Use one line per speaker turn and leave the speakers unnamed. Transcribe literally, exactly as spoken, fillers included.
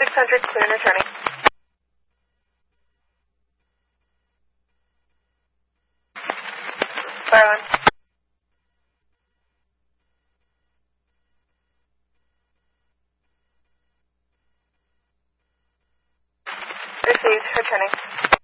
six hundred, clear and returning. Fire on. Received, returning.